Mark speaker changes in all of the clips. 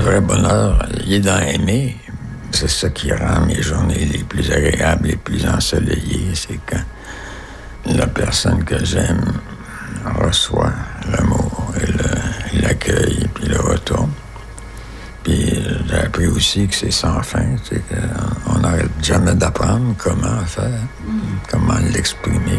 Speaker 1: vrai bonheur, il est dans aimer. C'est ça qui rend mes journées les plus agréables, les plus ensoleillées. C'est quand la personne que j'aime reçoit l'amour et l'accueil, puis le retour. Puis j'ai appris aussi que c'est sans fin, qu'on n'arrête jamais d'apprendre comment faire, comment l'exprimer.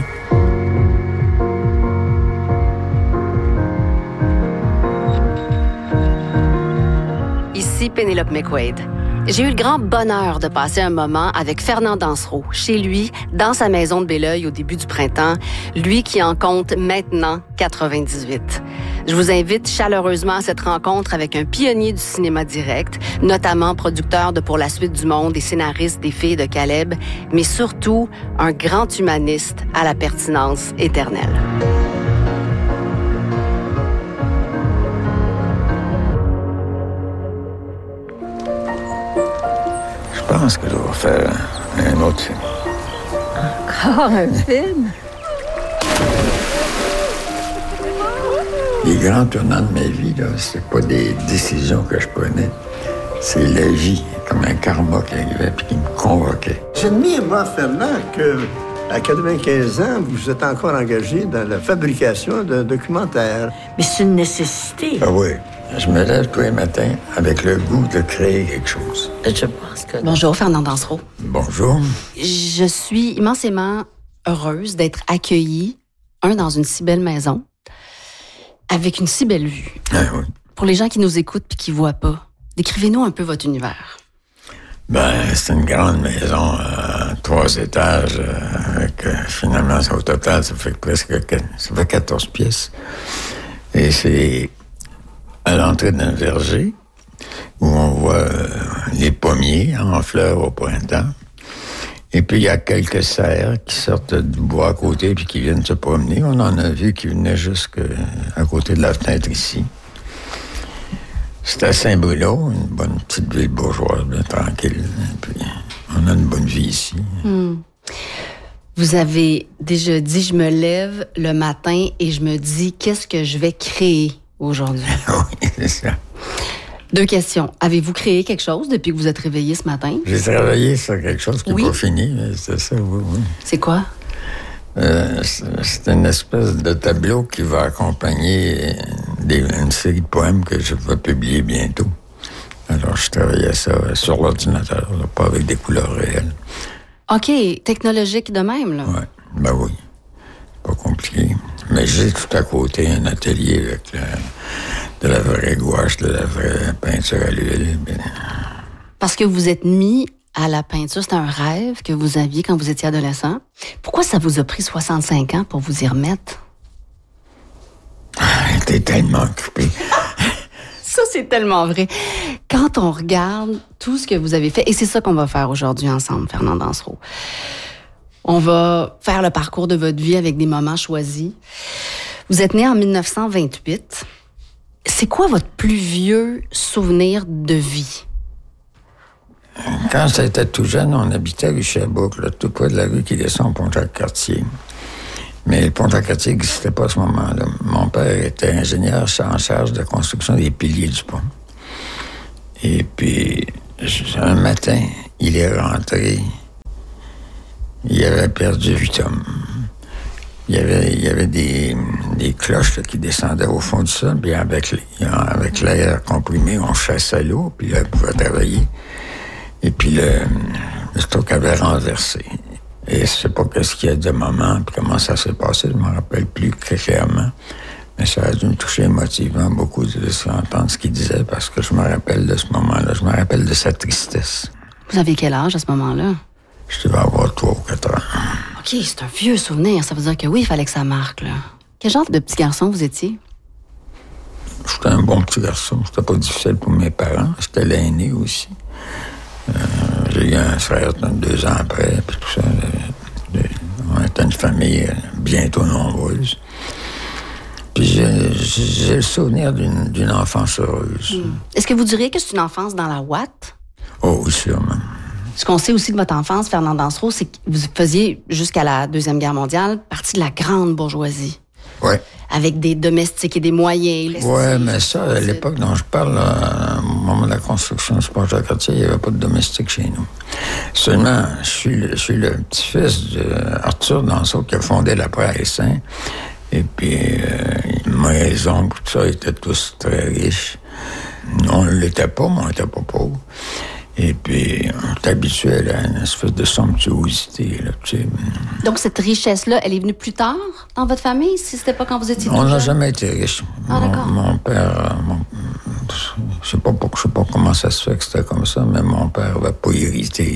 Speaker 2: Ici Pénélope McQuaid. J'ai eu le grand bonheur de passer un moment avec Fernand Dansereau, chez lui, dans sa maison de Belleuil au début du printemps, lui qui en compte maintenant 98. Je vous invite chaleureusement à cette rencontre avec un pionnier du cinéma direct, notamment producteur de Pour la suite du monde et scénariste des Filles de Caleb, mais surtout un grand humaniste à la pertinence éternelle.
Speaker 1: Je pense que je vais faire un autre film.
Speaker 3: Encore un film?
Speaker 1: Les grands tournants de ma vie, là, c'est pas des décisions que je prenais. C'est la vie, comme un karma qui arrivait et qui me convoquait.
Speaker 4: J'admire, moi, Fernand, qu'à 95 ans, vous êtes encore engagé dans la fabrication d'un documentaire.
Speaker 3: Mais c'est une nécessité.
Speaker 1: Ah oui. Je me lève tous les matins avec le goût de créer quelque chose.
Speaker 3: Je pense que...
Speaker 2: Bonjour, Fernand Dansereau.
Speaker 1: Bonjour.
Speaker 2: Je suis immensément heureuse d'être accueillie, dans une si belle maison, avec une si belle vue.
Speaker 1: Ah oui.
Speaker 2: Pour les gens qui nous écoutent et qui ne voient pas, décrivez-nous un peu votre univers.
Speaker 1: C'est une grande maison, 3 étages, avec finalement, au total, ça fait 14 pièces. Et c'est à l'entrée d'un verger où on voit les pommiers en fleurs au printemps. Et puis, il y a quelques cerfs qui sortent du bois à côté puis qui viennent se promener. On en a vu qui venaient jusqu'à côté de la fenêtre ici. C'est à Saint-Bruno, une bonne petite ville bourgeoise, bien tranquille. Et puis, on a une bonne vie ici.
Speaker 2: Vous avez déjà dit, je me lève le matin et je me dis, qu'est-ce que je vais créer aujourd'hui?
Speaker 1: Oui, c'est ça.
Speaker 2: 2 questions. Avez-vous créé quelque chose depuis que vous êtes réveillé ce matin?
Speaker 1: J'ai travaillé sur quelque chose qui n'est
Speaker 2: Oui.
Speaker 1: pas fini, mais c'est ça, oui.
Speaker 2: C'est quoi?
Speaker 1: C'est une espèce de tableau qui va accompagner une série de poèmes que je vais publier bientôt. Alors, je travaillais ça sur l'ordinateur, là, pas avec des couleurs réelles.
Speaker 2: OK, technologique de même, là.
Speaker 1: Oui, oui. Pas compliqué. Mais j'ai tout à côté un atelier avec de la vraie gouache, de la vraie peinture à l'huile.
Speaker 2: Parce que vous êtes mis à la peinture, c'est un rêve que vous aviez quand vous étiez adolescent. Pourquoi ça vous a pris 65 ans pour vous y remettre?
Speaker 1: T'es tellement occupé.
Speaker 2: Ça, c'est tellement vrai. Quand on regarde tout ce que vous avez fait, et c'est ça qu'on va faire aujourd'hui ensemble, Fernand Dansereau. On va faire le parcours de votre vie avec des moments choisis. Vous êtes né en 1928. C'est quoi votre plus vieux souvenir de vie?
Speaker 1: Quand j'étais tout jeune, on habitait à rue Sherbrooke, là, tout près de la rue qui descend au Pont-Jacques-Cartier. Mais le Pont-Jacques-Cartier n'existait pas à ce moment-là. Mon père était ingénieur en charge de construction des piliers du pont. Et puis, un matin, il est rentré. Il avait perdu 8 hommes. Il y avait des cloches là, qui descendaient au fond du sol, puis avec l'air comprimé, on chassait l'eau, puis là, il pouvait travailler. Et puis le stock avait renversé. Et je sais pas qu'est-ce qu'il y a de moment, puis comment ça s'est passé, je me rappelle plus clairement. Mais ça a dû me toucher émotivement beaucoup de entendre ce qu'il disait, parce que je me rappelle de ce moment-là, je me rappelle de sa tristesse.
Speaker 2: Vous avez quel âge à ce moment-là?
Speaker 1: Je devais avoir 3 ou 4 ans.
Speaker 2: OK, c'est un vieux souvenir. Ça veut dire que oui, il fallait que ça marque, là. Quel genre de petit garçon vous étiez?
Speaker 1: J'étais un bon petit garçon. C'était pas difficile pour mes parents. J'étais l'aîné aussi. J'ai eu un frère 2 ans après, puis tout ça. On était une famille bientôt nombreuse. Puis j'ai le souvenir d'une enfance heureuse.
Speaker 2: Est-ce que vous diriez que c'est une enfance dans la ouate?
Speaker 1: Oh, oui, sûrement.
Speaker 2: Ce qu'on sait aussi de votre enfance, Fernand Dansereau, c'est que vous faisiez, jusqu'à la Deuxième Guerre mondiale, partie de la grande bourgeoisie.
Speaker 1: Oui.
Speaker 2: avec des domestiques et des moyens.
Speaker 1: Oui, mais ça, à l'époque dont je parle, au moment de la construction du Pontac-Cartier, il n'y avait pas de domestique chez nous. Seulement, je suis le petit-fils d'Arthur Danseau qui a fondé la presse, hein. Et puis, mes oncles, tout ça, étaient tous très riches. On ne l'était pas, mais on n'était pas pauvres. Et puis, on est habitué à une espèce de somptuosité, là, tu sais. Donc,
Speaker 2: cette richesse-là, elle est venue plus tard dans votre famille, si c'était pas quand vous étiez
Speaker 1: On n'a jamais été riche. Mon père... je sais pas comment ça se fait que c'était comme ça, mais mon père n'avait pas hérité.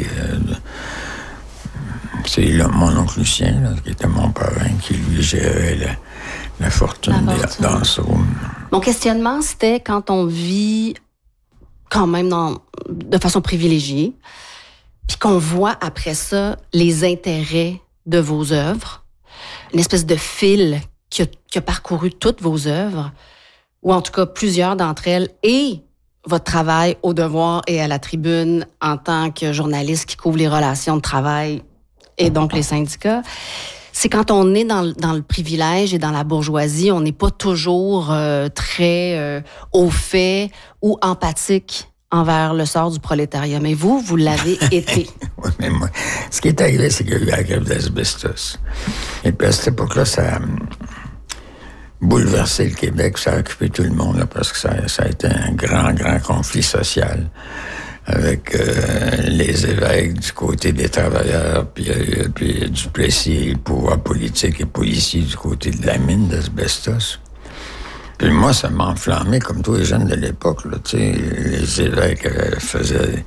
Speaker 1: C'est mon oncle Lucien, là, qui était mon parrain, qui lui gérait la fortune des Danseau.
Speaker 2: Mon questionnement, c'était quand on vit quand même de façon privilégiée, puis qu'on voit après ça les intérêts de vos œuvres, une espèce de fil qui a parcouru toutes vos œuvres, ou en tout cas plusieurs d'entre elles, et votre travail au Devoir et à la Tribune en tant que journaliste qui couvre les relations de travail et donc les syndicats. C'est quand on est dans le privilège et dans la bourgeoisie, on n'est pas toujours très au fait ou empathique envers le sort du prolétariat. Mais vous l'avez été.
Speaker 1: Oui, mais moi, ce qui est arrivé, c'est qu'il y a eu la grève d'asbestos. Et puis à cette époque-là, ça a bouleversé le Québec, ça a occupé tout le monde, là, parce que ça a été un grand conflit social. Avec les évêques du côté des travailleurs, puis Duplessis, le pouvoir politique et policier du côté de la mine d'asbestos. Puis moi, ça m'a enflammé, comme tous les jeunes de l'époque, là, tu sais. Les évêques faisaient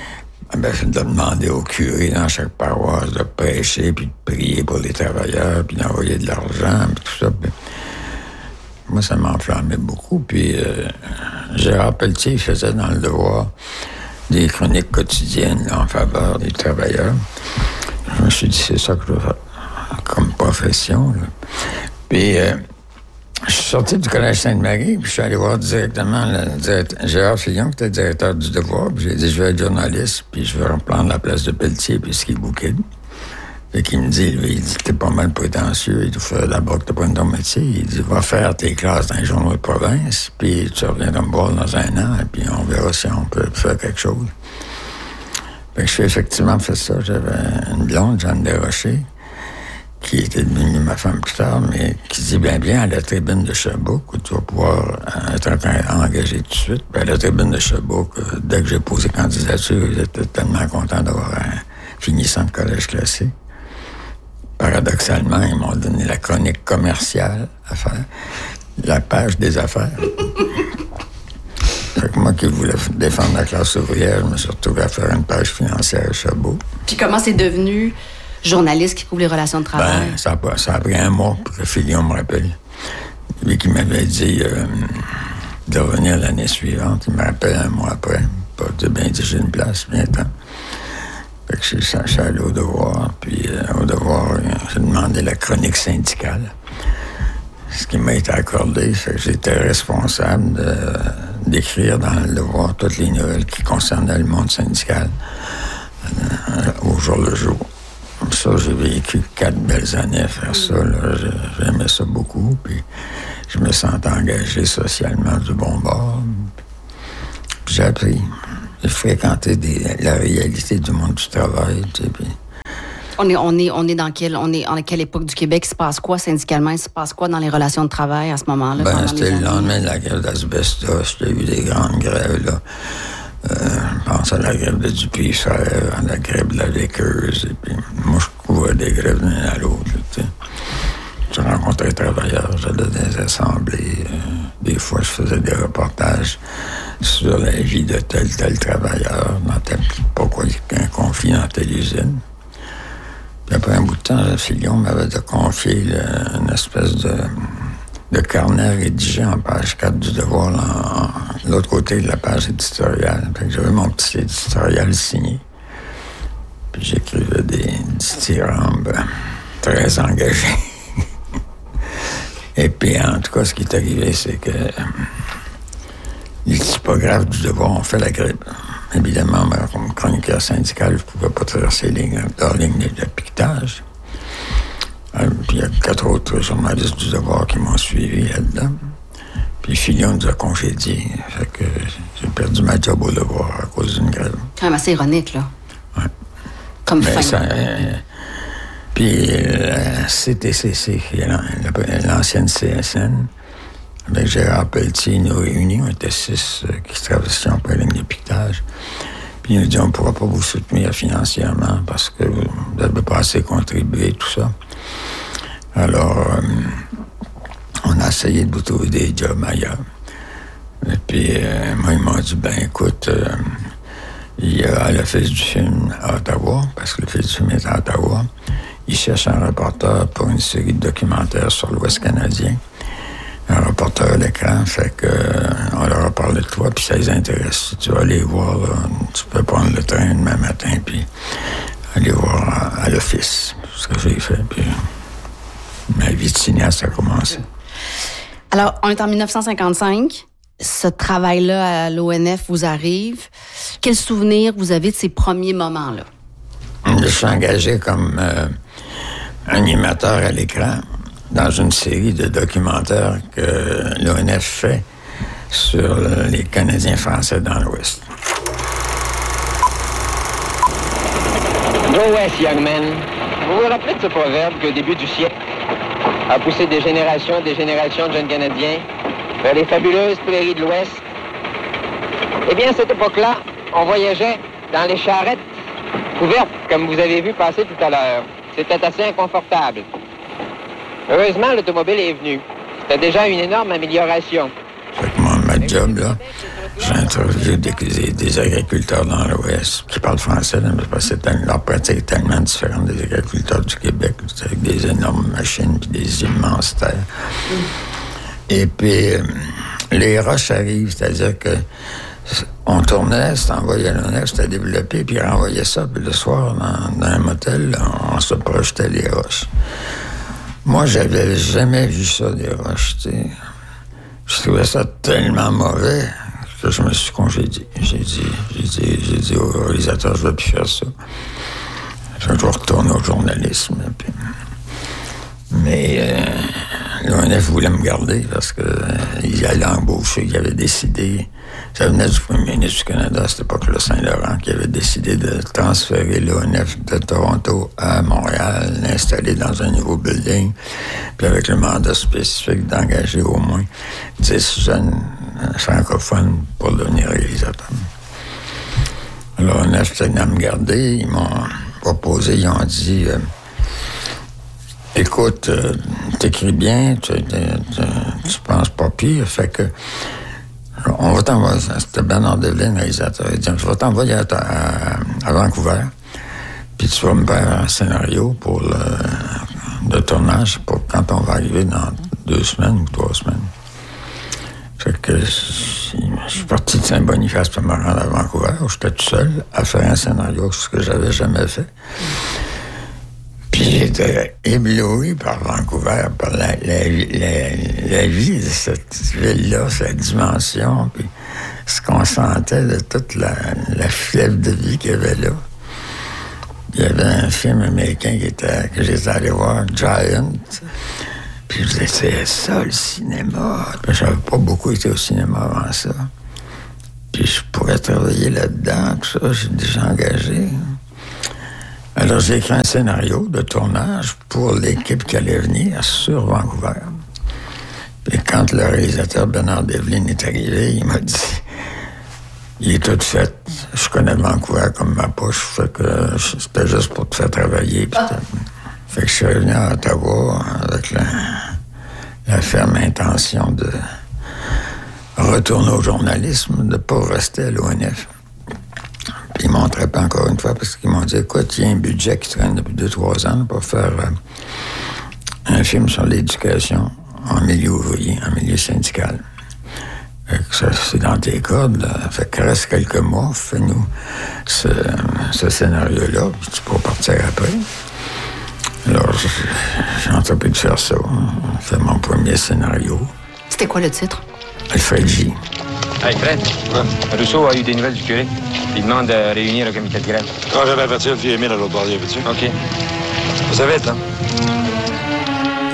Speaker 1: de demander au curé dans chaque paroisse de prêcher, puis de prier pour les travailleurs, puis d'envoyer de l'argent, puis tout ça. Puis moi, ça m'a enflammé beaucoup. Puis Gérard Pelletier, il faisait dans Le Devoir des chroniques quotidiennes là, en faveur des travailleurs. Je me suis dit, c'est ça que je veux faire comme profession. Là. Puis, je suis sorti du Collège Sainte-Marie, puis je suis allé voir directement Gérard Fillon, qui était directeur du Devoir, puis j'ai dit, je vais être journaliste, puis je vais reprendre la place de Pelletier, puis ce qui est bouquet. Fait qu'il me dit, lui, il dit que t'es pas mal prétentieux, il dit, faut d'abord que t'as pas ton métier. Il dit, va faire tes classes dans les journaux de province, puis tu reviendras me voir dans un an, et puis on verra si on peut faire quelque chose. Fait que j'ai effectivement fait ça. J'avais une blonde, Jeanne Desrochers, qui était devenue ma femme plus tard, mais qui dit, bien, à la Tribune de Sherbrooke, où tu vas pouvoir être engagé tout de suite. Puis à la Tribune de Sherbrooke, dès que j'ai posé candidature, j'étais tellement content d'avoir un finissant de collège classique. Paradoxalement, ils m'ont donné la chronique commerciale à faire, la page des affaires. Fait que moi qui voulais défendre la classe ouvrière, je me suis retrouvé à faire une page financière à Sherbrooke.
Speaker 2: Puis comment c'est devenu journaliste qui couvre les relations de travail?
Speaker 1: Ça a pris un mois pour que Fillon me rappelle. Lui qui m'avait dit de revenir l'année suivante, il me rappelle un mois après. Pas de bien dit, j'ai une place, bien temps. Fait que je suis allé au Devoir, puis au Devoir, j'ai demandé la chronique syndicale, ce qui m'a été accordé. Fait que j'étais responsable d'écrire dans le Devoir toutes les nouvelles qui concernaient le monde syndical au jour le jour. Ça, j'ai vécu 4 belles années à faire ça. Là. J'aimais ça beaucoup, puis je me sentais engagé socialement du bon bord. Puis j'ai appris. J'ai fréquenté la réalité du monde du travail, tu sais, puis...
Speaker 2: On est dans quelle époque du Québec? Il se passe quoi syndicalement? Il se passe quoi dans les relations de travail à ce moment-là?
Speaker 1: C'était le lendemain de la grève d'asbestos. Il y a eu des grandes grèves, là. Je pense à la grève de Dupuis-Frères, à la grève de la Laqueuse, et puis moi, je couvrais des grèves d'une à l'autre, tu sais. Je rencontrais les travailleurs, j'allais dans des assemblées. Des fois, je faisais des reportages sur la vie de tel travailleur, pourquoi il y a un conflit dans telle usine. Puis après un bout de temps, Fillon m'avait confié une espèce de carnet rédigé en page 4 du Devoir, l'autre côté de la page éditoriale. Fait que j'avais mon petit éditorial signé. Puis j'écrivais des dithyrambes très engagés. Et puis, en tout cas, ce qui est arrivé, c'est que les typographes du Devoir ont fait la grève. Évidemment, comme chroniqueur syndical, je ne pouvais pas traverser leur ligne de piquetage. Puis il y a 4 autres journalistes du Devoir qui m'ont suivi là-dedans. Puis Filion nous a congédiés. Fait que j'ai perdu ma job au Devoir à cause d'une grève.
Speaker 2: Quand même assez ironique, là.
Speaker 1: Ouais.
Speaker 2: Comme
Speaker 1: Mais
Speaker 2: fin.
Speaker 1: ça, puis la CTCC, qui est l'ancienne CSN, avec Gérard Pelletier, nous réunis, on était 6 qui traversions par la ligne de piquetage. Puis il nous dit, on ne pourra pas vous soutenir financièrement parce que vous n'avez pas assez contribué, tout ça. Alors, on a essayé de vous trouver des jobs ailleurs. Et puis, moi, ils m'ont dit, ben écoute, il y a l'Office du film à Ottawa, parce que l'Office du film est à Ottawa. Ils cherchent un reporter pour une série de documentaires sur l'Ouest canadien. Un reporter à l'écran, fait que on leur a parlé de toi, puis ça les intéresse. Si tu vas aller voir, là, tu peux prendre le train demain matin, puis aller voir à l'office. C'est ce que j'ai fait, puis ma vie de cinéaste a commencé.
Speaker 2: Alors, on est en 1955. Ce travail-là à l'ONF vous arrive. Quel souvenir vous avez de ces premiers moments-là?
Speaker 1: Je suis engagé comme animateur à l'écran dans une série de documentaires que l'ONF fait sur les Canadiens français dans l'Ouest.
Speaker 5: Go West, young man. Vous vous rappelez de ce proverbe qu'au début du siècle a poussé des générations de jeunes Canadiens vers les fabuleuses prairies de l'Ouest? Eh bien, à cette époque-là, on voyageait dans les charrettes couvertes, comme vous avez vu passer tout à l'heure. C'était assez inconfortable. Heureusement, l'automobile est venue. C'était déjà une énorme amélioration.
Speaker 1: Fait que moi, ma job, là, j'ai interviewé des agriculteurs dans l'Ouest qui parlent français, là, mais parce que leur pratique est tellement différente des agriculteurs du Québec, avec des énormes machines et des immenses terres. Et puis, les roches arrivent, c'est-à-dire que on tournait, c'était envoyé à l'ONF, c'était développé, puis ils renvoyaient ça, puis le soir, dans un motel, là, on se projetait les roches. Moi, j'avais jamais vu ça, des roches, tu sais. Je trouvais ça tellement mauvais que je me suis congédié. J'ai dit au réalisateur, je ne vais plus faire ça. Je vais retourner au journalisme. Puis... Mais l'ONF voulait me garder parce qu'il allait embaucher, il avait décidé... Ça venait du premier ministre du Canada à cette époque-là, Saint-Laurent, qui avait décidé de transférer l'ONF de Toronto à Montréal, l'installer dans un nouveau building, puis avec le mandat spécifique d'engager au moins 10 jeunes francophones pour devenir réalisateurs. Alors, l'ONF tenait à me garder, ils m'ont proposé, ils ont dit... écoute, t'écris bien, tu penses pas pire, fait que on va t'envoyer, c'était Bernard Devlin, réalisateur, il dit, je vais t'envoyer à Vancouver, puis tu vas me faire un scénario pour le tournage, pour quand on va arriver dans 2 semaines ou 3 semaines. Fait que je suis parti de Saint-Boniface pour me rendre à Vancouver, où j'étais tout seul à faire un scénario, ce que j'avais jamais fait. Puis j'étais ébloui par Vancouver, par la vie de cette ville-là, sa dimension, puis ce qu'on sentait de toute la fièvre de vie qu'il y avait là. Il y avait un film américain que j'étais allé voir, Giant. Puis je disais, c'est ça le cinéma. Puis j'avais pas beaucoup été au cinéma avant ça. Puis je pourrais travailler là-dedans, tout ça, j'ai déjà engagé. Alors, j'ai écrit un scénario de tournage pour l'équipe qui allait venir sur Vancouver. Puis quand le réalisateur Bernard Devlin est arrivé, il m'a dit, il est tout fait. Je connais Vancouver comme ma poche, fait que c'était juste pour te faire travailler. Fait que je suis revenu à Ottawa avec la ferme intention de retourner au journalisme, de ne pas rester à l'ONF. Puis ils m'ont attrapé encore une fois parce qu'ils m'ont dit, écoute, il y a un budget qui traîne depuis 2-3 ans pour faire un film sur l'éducation en milieu ouvrier, en milieu syndical. Fait que ça, c'est dans tes cordes, là. Fait que reste quelques mois, fais-nous ce scénario-là, puis tu pourras partir après. Alors, j'ai entrepris de faire ça. J'ai fait mon premier scénario.
Speaker 2: C'était quoi le titre?
Speaker 1: Alfred J.
Speaker 6: Hey, Fred, Rousseau a eu des nouvelles du curé. Il demande de réunir le comité de grève.
Speaker 7: Quand j'avais averti le vieux Émile à l'autre bord, veux-tu?
Speaker 6: OK. Ça va vite, là.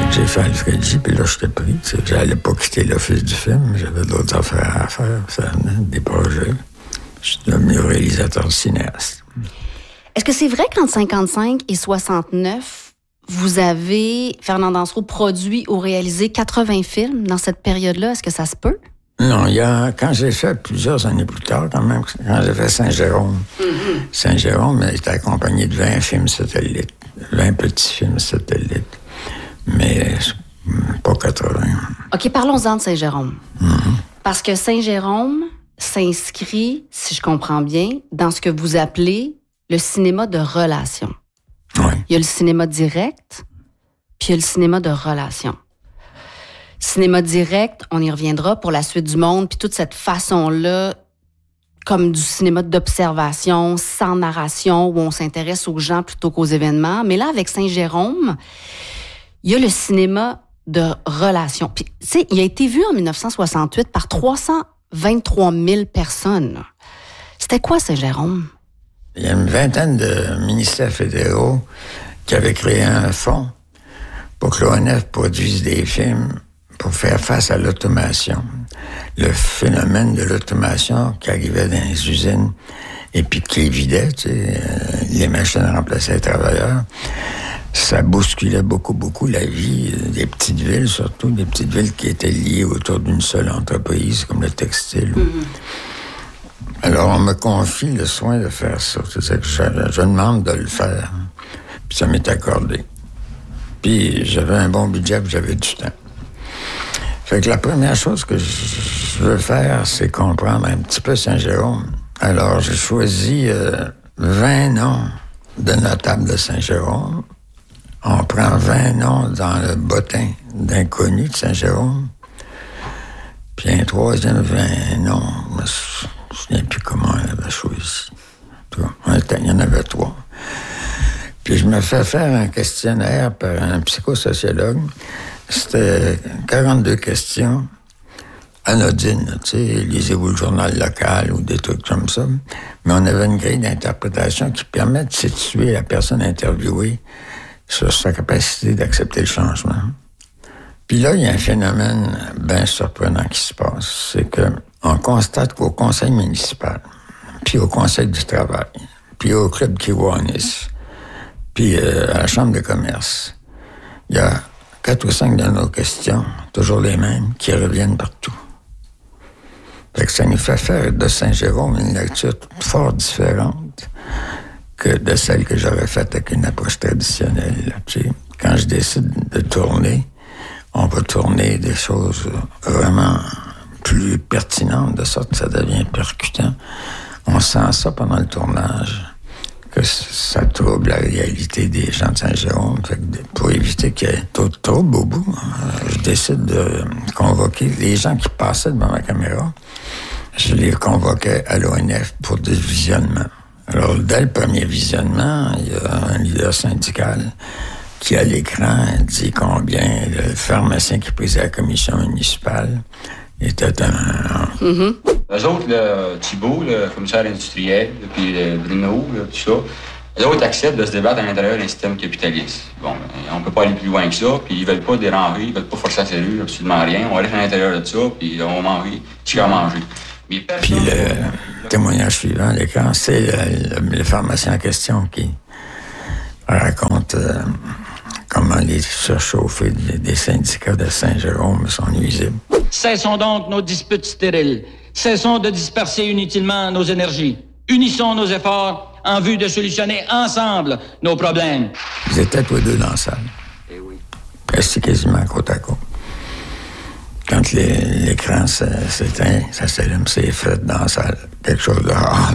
Speaker 1: J'ai fait Alfredji, puis là, j'étais pris. J'allais pas quitter l'office du film, j'avais d'autres affaires à faire. Ça venait des projets. Je suis devenu réalisateur cinéaste.
Speaker 2: Est-ce que c'est vrai qu'entre 55 et 69, vous avez, Fernand Dansereau, produit ou réalisé 80 films dans cette période-là? Est-ce que ça se peut?
Speaker 1: Non, quand j'ai fait plusieurs années plus tard, quand même, quand j'ai fait Saint-Jérôme, Saint-Jérôme était accompagné de 20 films satellites, 20 petits films satellites, mais pas 80.
Speaker 2: OK, parlons-en de Saint-Jérôme. Parce que Saint-Jérôme s'inscrit, si je comprends bien, dans ce que vous appelez le cinéma de relation.
Speaker 1: Oui.
Speaker 2: Il y a le cinéma direct, puis il y a le cinéma de relation. Cinéma direct, on y reviendra pour la suite du monde, puis toute cette façon-là, comme du cinéma d'observation, sans narration, où on s'intéresse aux gens plutôt qu'aux événements. Mais là, avec Saint-Jérôme, il y a le cinéma de relation. Puis, tu sais, il a été vu en 1968 par 323 000 personnes. C'était quoi, Saint-Jérôme?
Speaker 1: Il y a une vingtaine de ministères fédéraux qui avaient créé un fonds pour que l'ONF produise des films pour faire face à l'automation. Le phénomène de l'automation qui arrivait dans les usines et puis qui les vidait, tu sais, les machines remplaçaient les travailleurs. Ça bousculait beaucoup la vie des petites villes, surtout des petites villes qui étaient liées autour d'une seule entreprise, comme le textile. Alors, on me confie le soin de faire ça. C'est-à-dire que je demande de le faire. Puis ça m'est accordé. Puis j'avais un bon budget, puis j'avais du temps. Fait que la première chose que je veux faire, c'est comprendre un petit peu Saint-Jérôme. Alors, j'ai choisi 20 noms de notables de Saint-Jérôme. On prend 20 noms dans le bottin d'inconnus de Saint-Jérôme. Puis un troisième 20 noms, je me souviens plus comment on avait choisi. Il y en avait 3. Puis je me fais faire un questionnaire par un psychosociologue. C'était 42 questions anodines, tu sais, lisez-vous le journal local ou des trucs comme ça. Mais on avait une grille d'interprétation qui permet de situer la personne interviewée sur sa capacité d'accepter le changement. Puis là, il y a un phénomène bien surprenant qui se passe. C'est qu'on constate qu'au conseil municipal, puis au conseil du travail, puis au club Kiwanis, puis à la chambre de commerce, il y a 4 ou 5 de nos questions, toujours les mêmes, qui reviennent partout. Fait que ça nous fait faire de Saint-Jérôme une lecture fort différente que de celle que j'aurais faite avec une approche traditionnelle. Tu sais, quand je décide de tourner, on va tourner des choses vraiment plus pertinentes, de sorte que ça devient percutant. On sent ça pendant le tournage, que ça trouble la réalité des gens de Saint-Jérôme. Fait que pour éviter qu'il y ait d'autres troubles au bout, je décide de convoquer les gens qui passaient devant ma caméra. Je les convoquais à l'ONF pour des visionnements. Alors, dès le premier visionnement, il y a un leader syndical qui, à l'écran, dit combien le pharmacien qui présidait la commission municipale était un...
Speaker 6: Eux autres, là, Thibault, le commissaire industriel, puis Bruno, là, tout ça, eux autres acceptent de se débattre à l'intérieur d'un système capitaliste. Bon, on peut pas aller plus loin que ça, puis ils veulent pas déranger, ils veulent pas forcer la cellule, absolument rien. On reste à l'intérieur de ça, puis on va manger, tu vas manger.
Speaker 1: Puis le témoignage suivant, l'écran, c'est le pharmacien en question qui raconte comment les surchauffés des syndicats de Saint-Jérôme sont nuisibles.
Speaker 7: Cessons donc nos disputes stériles. Cessons de disperser inutilement nos énergies. Unissons nos efforts en vue de solutionner ensemble nos problèmes.
Speaker 1: Ils étaient tous les deux dans la salle.
Speaker 6: Eh oui.
Speaker 1: Presque quasiment côte à côte. Quand l'écran s'éteint, ça s'allume, c'est fait dans la salle. Quelque chose de rare.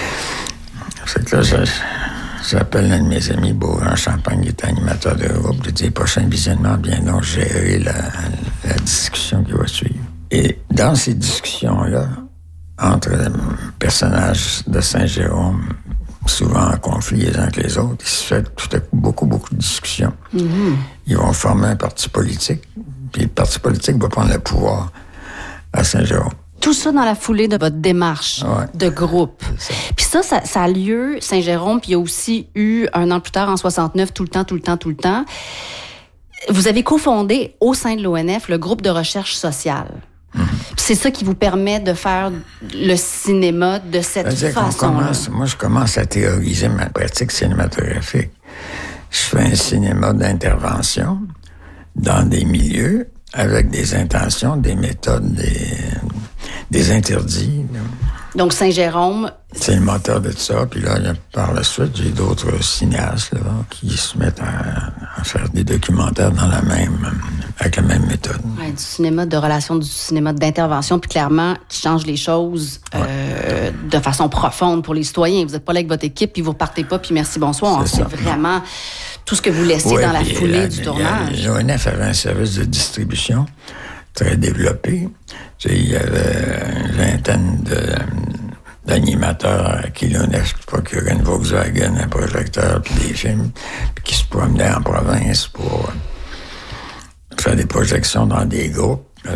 Speaker 1: C'est que là, j'appelle un de mes amis, Beaugrand Champagne, qui est animateur de groupe. Je dis, prochain visionnement, bien donc gérer la discussion qui va suivre. Et dans ces discussions-là, entre les personnages de Saint-Jérôme, souvent en conflit les uns avec les autres, il se fait tout à coup beaucoup de discussions. Ils vont former un parti politique, puis le parti politique va prendre le pouvoir à Saint-Jérôme.
Speaker 2: Tout ça dans la foulée de votre démarche de groupe. Puis ça a lieu, Saint-Jérôme, puis il y a aussi eu, un an plus tard, en 69, tout le temps. vous avez cofondé au sein de l'ONF le groupe de recherche sociale. C'est ça qui vous permet de faire le cinéma de cette façon-là.
Speaker 1: Moi, je commence à théoriser ma pratique cinématographique. Je fais un cinéma d'intervention dans des milieux avec des intentions, des méthodes, des interdits. Là.
Speaker 2: Donc, Saint-Jérôme...
Speaker 1: C'est le moteur de tout ça. Puis là, par la suite, j'ai d'autres cinéastes là, qui se mettent à faire des documentaires avec la même méthode.
Speaker 2: Ouais, du cinéma de relation, du cinéma d'intervention, puis clairement, qui change les choses de façon profonde pour les citoyens. Vous n'êtes pas là avec votre équipe, puis vous repartez pas, puis merci, bonsoir. C'est vraiment tout ce que vous laissez dans la foulée du tournage.
Speaker 1: L'ONF avait un service de distribution très développé. Il y avait une vingtaine d'animateurs à qui l'ONF procurait une Volkswagen, un projecteur, puis des films, puis qui se promenaient en province pour faire des projections dans des groupes. Là,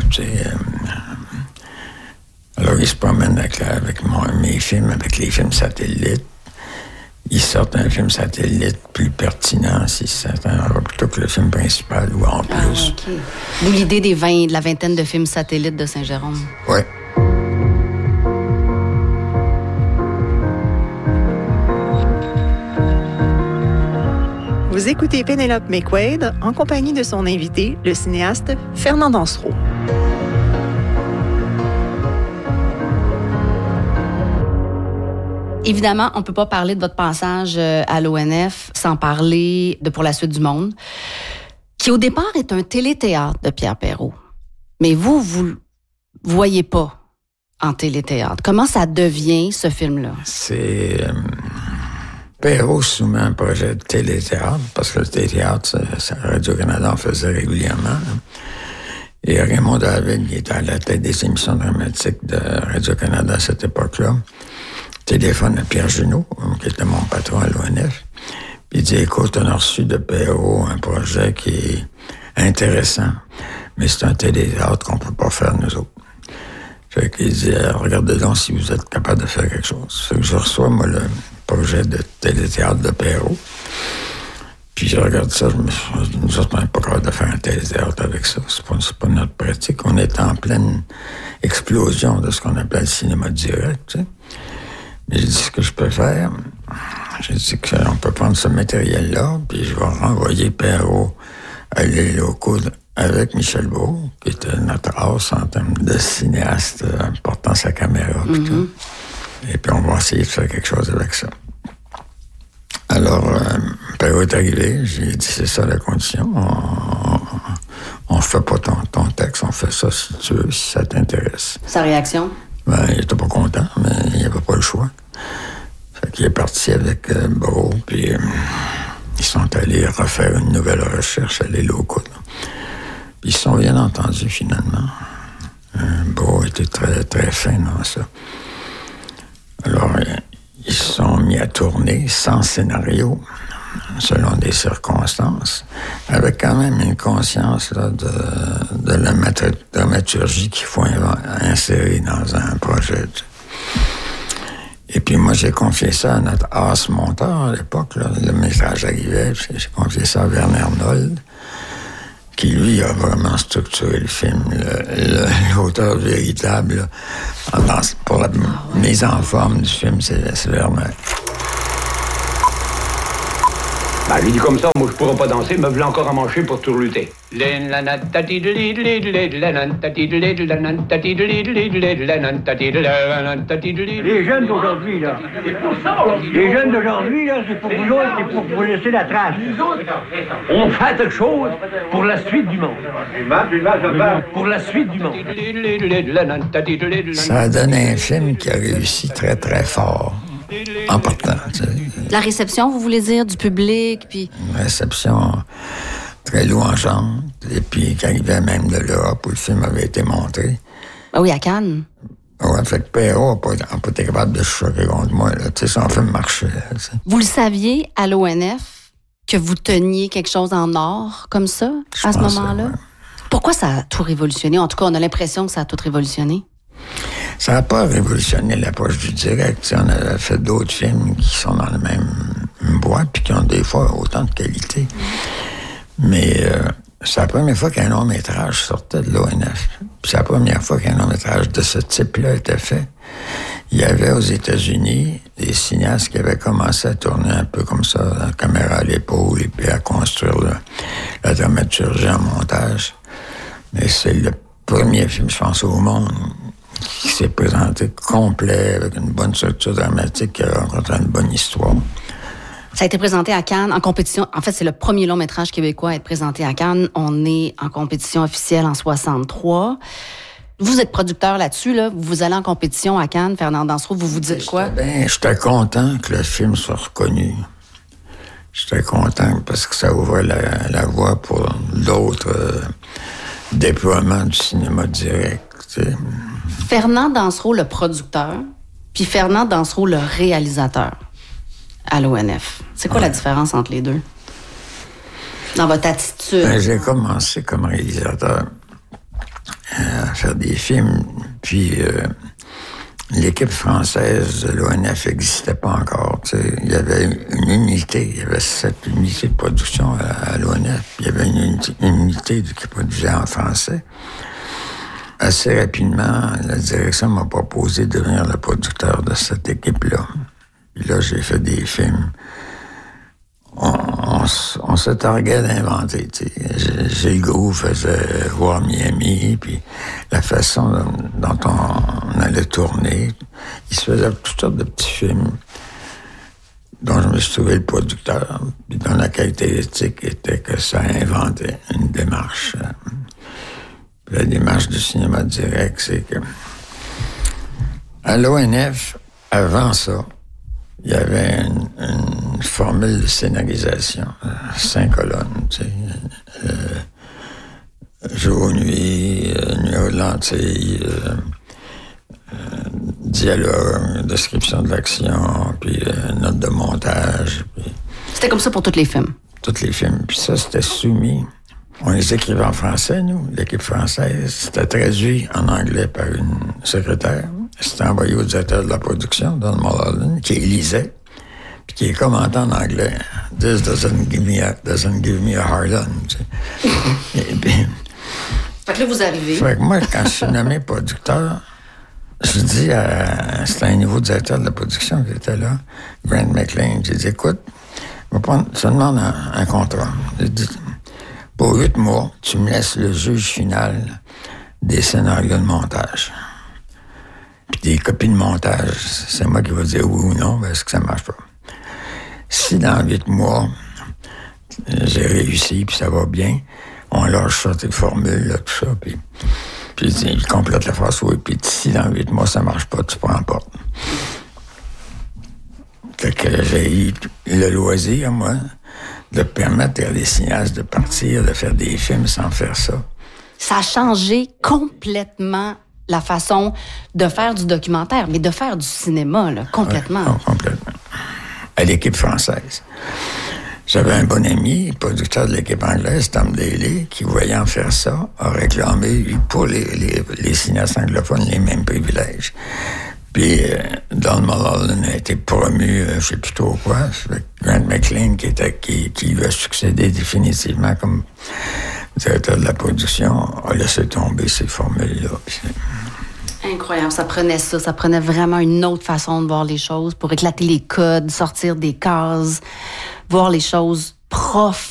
Speaker 1: alors, ils se promènent avec mes films, avec les films satellites. Ils sortent un film satellite plus pertinent, si certains, plutôt que le film principal ou en plus.
Speaker 2: Okay. D'où l'idée de la vingtaine de films satellites de Saint-Jérôme.
Speaker 1: Oui.
Speaker 8: Vous écoutez Pénélope McQuaid en compagnie de son invité, le cinéaste Fernand Dansereau.
Speaker 2: Évidemment, on ne peut pas parler de votre passage à l'ONF sans parler de Pour la suite du monde, qui au départ est un téléthéâtre de Pierre Perrault. Mais vous le voyez pas en téléthéâtre. Comment ça devient, ce film-là?
Speaker 1: C'est... Perrault soumet un projet de téléthéâtre, parce que le téléthéâtre, Radio-Canada en faisait régulièrement. Là. Et Raymond David, qui était à la tête des émissions dramatiques de Radio-Canada à cette époque-là, téléphone à Pierre Junot, qui était mon patron à l'ONF. Puis il dit, écoute, on a reçu de Perrault un projet qui est intéressant, mais c'est un téléthéâtre qu'on peut pas faire nous autres. Fait qu'il dit, regardez donc si vous êtes capable de faire quelque chose. Fait que je reçois, moi, le projet de téléthéâtre de Perrault. Puis je regarde ça, nous autres, on n'est pas capable de faire un téléthéâtre avec ça. C'est pas notre pratique. On est en pleine explosion de ce qu'on appelle le cinéma direct, tu sais. Mais j'ai dit, ce que je peux faire, j'ai dit qu'on peut prendre ce matériel-là, puis je vais renvoyer Perrault à les locaux avec Michel Beau, qui était notre as en termes de cinéaste, portant sa caméra, puis tout. Et puis on va essayer de faire quelque chose avec ça. Alors, Perrault est arrivé, j'ai dit, c'est ça la condition, on fait pas ton texte, on fait ça si tu veux, si ça t'intéresse.
Speaker 2: Sa réaction?
Speaker 1: Ben, il était pas content, mais il n'y avait pas le choix. Fait qu'il est parti avec Beau, puis ils sont allés refaire une nouvelle recherche à les locaux. Puis ils se sont bien entendus, finalement. Beau était très, très fin dans ça. Alors, ils se sont mis à tourner sans scénario, selon des circonstances, avec quand même une conscience là, de la dramaturgie qu'il faut insérer dans un projet. Et puis moi, j'ai confié ça à notre as monteur à l'époque. Là, le métrage arrivait, j'ai confié ça à Werner Arnold, qui, lui, a vraiment structuré le film. L'auteur véritable, pour la mise en forme du film, c'est Werner.
Speaker 9: Ben, lui dit comme ça, moi je pourrais pas danser, me voilà encore à manger pour tout lutter. Les jeunes d'aujourd'hui, là. Les jeunes d'aujourd'hui, là, c'est pour vous autres, c'est pour vous laisser la trace. On fait quelque chose pour la suite du monde. Pour la suite du monde.
Speaker 1: Ça a donné un film qui a réussi très, très fort. En partant, tu sais.
Speaker 2: La réception, vous voulez dire, du public, puis...
Speaker 1: Une réception très louangeante, et puis qui arrivait même de l'Europe où le film avait été montré.
Speaker 2: Ah oui, à Cannes.
Speaker 1: Ouais, fait que Perrault n'a pas été capable de se choquer contre moi, là. Tu sais, son film marchait, tu sais.
Speaker 2: Vous le saviez, à l'ONF, que vous teniez quelque chose en or, comme ça, à ce moment-là? Ouais. Pourquoi ça a tout révolutionné? En tout cas, on a l'impression que ça a tout révolutionné.
Speaker 1: Ça n'a pas révolutionné l'approche du direct. T'sais, on a fait d'autres films qui sont dans la même boîte puis qui ont des fois autant de qualité. Mais C'est la première fois qu'un long-métrage sortait de l'ONF. Puis c'est la première fois qu'un long-métrage de ce type-là était fait. Il y avait aux États-Unis des cinéastes qui avaient commencé à tourner un peu comme ça, la caméra à l'épaule, et puis à construire la dramaturgie en montage. Mais c'est le premier film, je pense, au monde qui s'est présenté complet, avec une bonne structure dramatique, qui a rencontré une bonne histoire.
Speaker 2: Ça a été présenté à Cannes en compétition. En fait, c'est le premier long-métrage québécois à être présenté à Cannes. On est en compétition officielle en 63. Vous êtes producteur là-dessus, là. Vous allez en compétition à Cannes, Fernand Dansereau, vous vous dites quoi?
Speaker 1: J'étais content que le film soit reconnu. J'étais content parce que ça ouvrait la voie pour d'autres déploiements du cinéma direct. T'sais.
Speaker 2: Fernand Dansereau, le producteur, puis Fernand Dansereau, le réalisateur à l'ONF. C'est quoi la différence entre les deux? Dans votre attitude?
Speaker 1: J'ai commencé comme réalisateur à faire des films, puis l'équipe française de l'ONF n'existait pas encore. T'sais. Il y avait une unité, il y avait 7 unités de production à l'ONF, puis il y avait une unité qui produisait en français. Assez rapidement, la direction m'a proposé de devenir le producteur de cette équipe-là. Puis là, j'ai fait des films. On se targuait d'inventer. Gilles Groux faisait Voir Miami, puis la façon dont on allait tourner. Il se faisait toutes sortes de petits films dont je me suis trouvé le producteur, puis dont la qualité éthique était que ça inventait une démarche. La démarche du cinéma direct, c'est que à l'ONF, avant ça, il y avait une formule de scénarisation, 5 colonnes, tu sais, jour, nuit, nuit aux lentilles, dialogue, description de l'action, puis note de montage. Puis,
Speaker 2: c'était comme ça pour tous les films?
Speaker 1: Tous les films. Puis ça, c'était soumis. On les écrivait en français, nous, l'équipe française. C'était traduit en anglais par une secrétaire. C'était envoyé au directeur de la production, Don Mulholland, qui lisait, puis qui commentait en anglais. « This doesn't give me a hard on. » Et puis,
Speaker 2: fait que là, vous arrivez.
Speaker 1: Fait que moi, quand je suis nommé producteur, je dis c'était un nouveau directeur de la production qui était là, Grant McLean. J'ai dit, écoute, je te demande un contrat. J'ai dit, pour 8 mois, tu me laisses le juge final des scénarios de montage. Puis des copies de montage, c'est moi qui vais dire oui ou non, parce que ça marche pas. Si dans 8 mois, j'ai réussi, puis ça va bien, on lâche ça, tes formules, là, tout ça, puis il complète la phrase, oui, puis si dans 8 mois, ça marche pas, tu prends pas. Fait que j'ai eu le loisir, moi, de permettre à des cinéastes de partir, de faire des films sans faire ça.
Speaker 2: Ça a changé complètement la façon de faire du documentaire, mais de faire du cinéma, là, complètement.
Speaker 1: Ouais, complètement. À l'équipe française. J'avais un bon ami, producteur de l'équipe anglaise, Tom Daly, qui, voyant faire ça, a réclamé pour les cinéastes anglophones les mêmes privilèges. Puis Don Mulholland a été promu, je sais plus trop quoi, Grant McLean qui lui a succédé définitivement comme directeur de la production, a laissé tomber ces formules-là.
Speaker 2: Incroyable, ça prenait vraiment une autre façon de voir les choses pour éclater les codes, sortir des cases, voir les choses